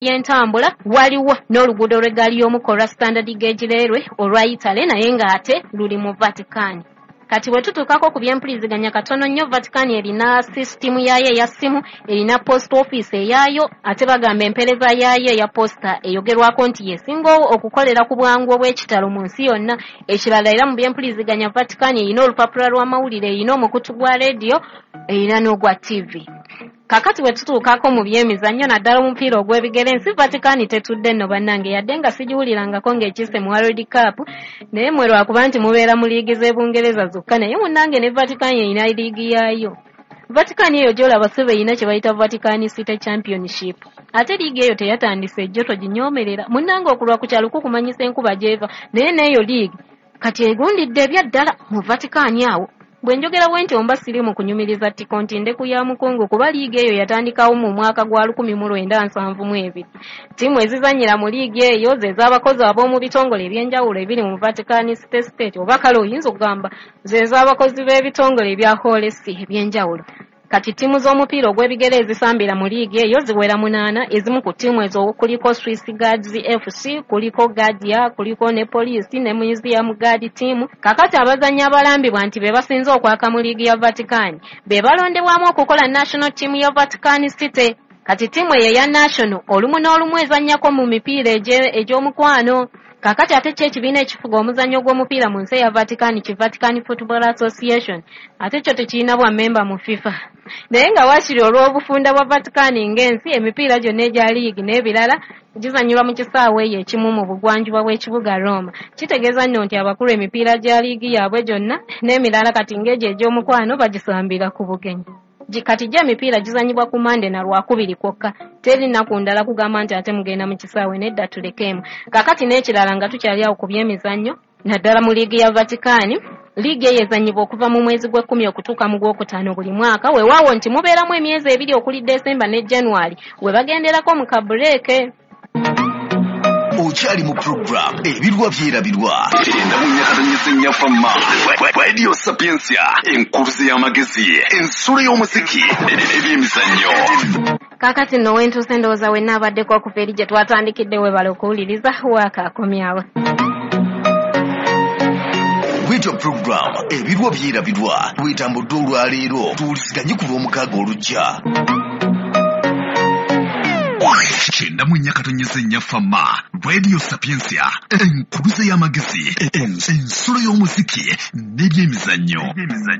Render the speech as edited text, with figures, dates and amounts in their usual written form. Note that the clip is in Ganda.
y'entambula waliwo n'oluguudo lw'eggaali y'omukka olwa Standard Gauge Railway olwa Italy naye ng'ate luli mu Vatican. Kati bwe tutuukako ku by'empuliziganya katono nnyo, Vatican erina sisitimu yaayo eya ssimu, erina post office eyaayo, ate bagamba empeereza yaayo eya posta eyogerwako nti yesinga okukolera ku bwangu obw'ekitalo mu nsi yonna. Ekirala era mu by'empuliziganya Vatican erina olupapula lw'amawulire, erina omukutu gwa radio, erina n'ogwa TV. Kakati bwe tutuukako mu by'emizannyo naddala omupiira ogw'ebigere, ensi Vatican tetudde nno bannange, yadde nga sigiwulirangako ng'ekisse mu World Cup, naye mwe lwakuba nti mubeera mu liigi z'Ebungereza zokka, naye munnange ne Vatican erina liigi yaayo. Vatican eyo gy'olaba ssebo erina kye bayita Vatican City Championship. Ate liigi eyo teyatandise ejjo toginyoomerera. Munnange okulwa ku kyalo kukumanyisa enkuba gy'eva, naye n'eyo liigi kati egundidde ebya ddala mu Vatican awo. Bwe njogera bwe nti omba siri mu kunyumiriza ttikonti ndeku ya mukungu kuba liigi eyo yatandikawo mu mwaka gwa 1972. Ttiimu ezizannyira mu liigi eyo ze z'abakozi ab'omu bitongole eby'enjawulo ebiri mu Vatican City State, oba kale oyinza okugamba ze z'abakozi b'ebitongole ebya Holesi eby'enjawulo. Kati ttiimu z'omupiira ogw'ebigere ezisambira mu liigi eyo ziwera 8, ezimu ku ttiimu ezo kuliko Swiss Guards FC, kuliko Guardia, kuliko ne Police ne Museum Guard team. Kakati abazannyi abalambibwa nti be basinze okwaka mu liigi ya Vatican be balondebwamu okukola national team ya Vatican City. Kati ttiimu eyo ya national olumu n'olumu ezannyako mu mipiira egy'omukwano. Kakati ate ekibiina ekifuga omuzannyo gw'omupiira mu nsi ya Vatican ki Vatican Football Association, ate kyo tekirina bwa memba mu FIFA. Naye nga waakiri olw'obufunda bwa Vatican ng'ensi, emipiira gyonna egya liigi n'ebirala gizanyirwa mu kisaawe eyo ekimu mu bugwanjuba bw'ekibuga Roma. Kitegeeza nno nti abakulu emipiira gya liigi yaabwe gyonna n'emirala kati ng'egyo egy'omukwano bagisambira ku bugenyi. Kati gye emipiira gizanyibwa ku Mande na Lwakubiri kwokka, teri nnaku ndala kugamba nti ate mugenda mu kisaawe, nedda tulekeemu. Kakati n'ekirala nga tukyali awo ku by'emizannyo, naddala mu liigi ya Vatican, liigi eyo ezannyibwa okuva mu mwezi gw'Ekkumi okutuuka mu Gwokutaano buli mwaka, weewaawo nti mubeeramu emyezi 2 okuli Desemba ne January we bagenderako mu kabuleeke. Okyali mu program ebirwa byerabirwa enda munyakatanyisa fama Radio Sapiensia, enkuluze y'amagezi, ensolo y'omuziki n'ebyemizannyo. Kakati nno wentuuse ndowooza wenna abaddeko okuva eri gye twatandikidde webale okuwuliriza waakaakomyawo. Radio program ebirwa byerabirwa wetambudde olwaleero tuwuliziganye ku Lwomukaaga olujja. Kyenda mu nyakatonyeza fama Radio Sapiensia, enkuluze y'amagezi, ensolo y'omuziki n'ebyemizannyo.